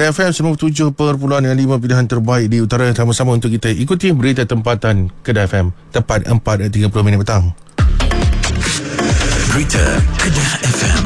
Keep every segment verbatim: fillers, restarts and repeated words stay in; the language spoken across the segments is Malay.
Kedai F M sembilan puluh tujuh perpuluhan lima pilihan terbaik di utara. Sama-sama untuk kita ikuti berita tempatan Kedai F M tepat empat dan tiga puluh minit petang. Berita Kedai F M.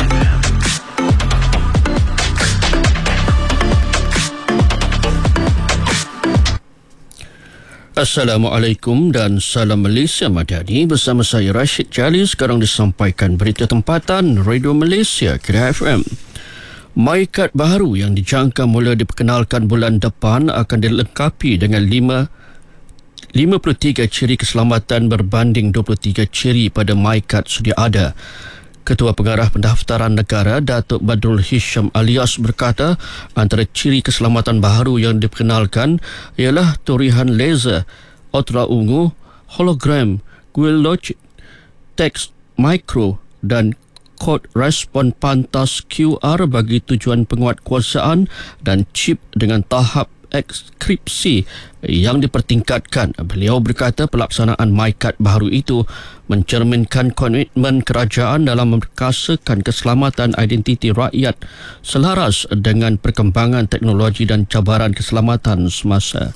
Assalamualaikum dan salam Malaysia Madani. Bersama saya Rashid Jali. Sekarang disampaikan berita tempatan Radio Malaysia Kedai F M. MyKad baru yang dijangka mula diperkenalkan bulan depan akan dilengkapi dengan lima lima puluh tiga ciri keselamatan berbanding dua puluh tiga ciri pada MyKad sedia ada. Ketua Pengarah Pendaftaran Negara Datuk Badrul Hisham Alias berkata antara ciri keselamatan baru yang diperkenalkan ialah torihan laser, ultra ungu, hologram, Google Logic, teks mikro dan kod respon pantas Q R bagi tujuan penguatkuasaan dan chip dengan tahap ekskripsi yang dipertingkatkan. Beliau berkata pelaksanaan MyKad baru itu mencerminkan komitmen kerajaan dalam memperkasakan keselamatan identiti rakyat selaras dengan perkembangan teknologi dan cabaran keselamatan semasa.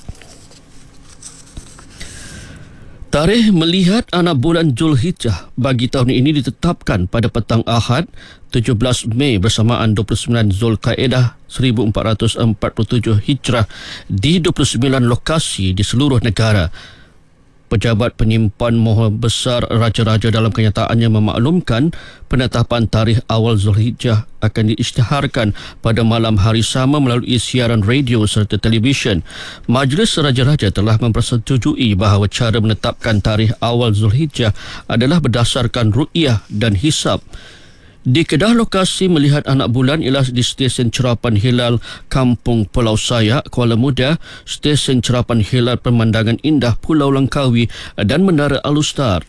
Tarikh melihat anak bulan Zulhijjah bagi tahun ini ditetapkan pada petang Ahad tujuh belas Mei bersamaan dua puluh sembilan Zulkaidah seribu empat ratus empat puluh tujuh Hijrah di dua puluh sembilan lokasi di seluruh negara. Pejabat Penyimpan Moh Besar Raja-Raja dalam kenyataannya memaklumkan penetapan tarikh awal Zulhijjah akan diisytiharkan pada malam hari sama melalui siaran radio serta televisyen. Majlis Raja-Raja telah mempersetujui bahawa cara menetapkan tarikh awal Zulhijjah adalah berdasarkan ru'yah dan hisab. Di Kedah, lokasi melihat anak bulan ialah di Stesen Cerapan Hilal Kampung Pulau Sayak, Kuala Muda, Stesen Cerapan Hilal Pemandangan Indah Pulau Langkawi dan Menara Alustar.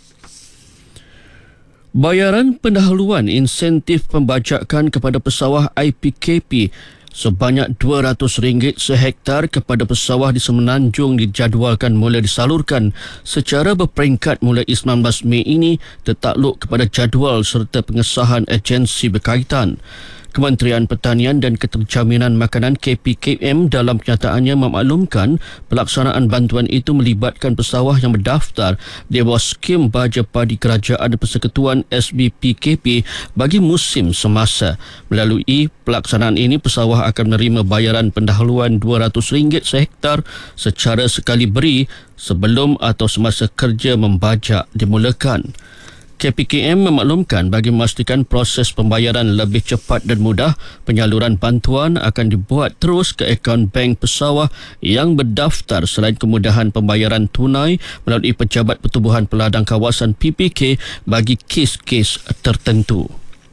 Bayaran pendahuluan insentif pembajakan kepada pesawah I P K P sebanyak dua ratus ringgit sehektar kepada pesawah di Semenanjung dijadualkan mula disalurkan secara berperingkat mulai sembilan belas Mei ini tertakluk kepada jadual serta pengesahan agensi berkaitan. Kementerian Pertanian dan Keterjaminan Makanan K P K M dalam kenyataannya memaklumkan pelaksanaan bantuan itu melibatkan pesawah yang berdaftar di bawah skim baja padi kerajaan Persekutuan S B P K P bagi musim semasa. Melalui pelaksanaan ini, pesawah akan menerima bayaran pendahuluan dua ratus ringgit sehektar secara sekali beri sebelum atau semasa kerja membajak dimulakan. K P K M memaklumkan bagi memastikan proses pembayaran lebih cepat dan mudah, penyaluran bantuan akan dibuat terus ke akaun bank pesawah yang berdaftar selain kemudahan pembayaran tunai melalui Pejabat Pertubuhan Peladang Kawasan P P K bagi kes-kes tertentu.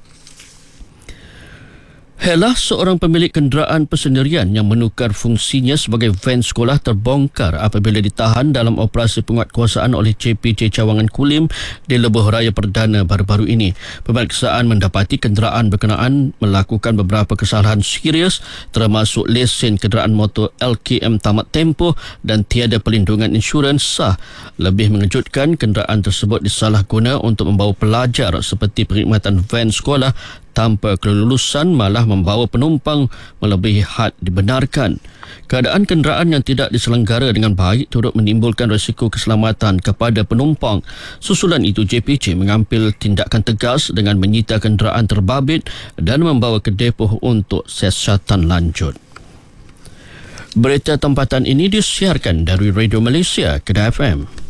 Helah seorang pemilik kenderaan persendirian yang menukar fungsinya sebagai van sekolah terbongkar apabila ditahan dalam operasi penguatkuasaan oleh J P J Cawangan Kulim di Lebuh Raya Perdana baru-baru ini. Pemeriksaan mendapati kenderaan berkenaan melakukan beberapa kesalahan serius termasuk lesen kenderaan motor L K M tamat tempoh dan tiada pelindungan insurans sah. Lebih mengejutkan, kenderaan tersebut disalahguna untuk membawa pelajar seperti perkhidmatan van sekolah tanpa kelulusan, malah membawa penumpang melebihi had dibenarkan. Keadaan kenderaan yang tidak diselenggara dengan baik turut menimbulkan risiko keselamatan kepada penumpang. Susulan itu, J P J mengambil tindakan tegas dengan menyita kenderaan terbabit dan membawa ke depoh untuk siasatan lanjut. Berita tempatan ini disiarkan dari Radio Malaysia Kedai F M.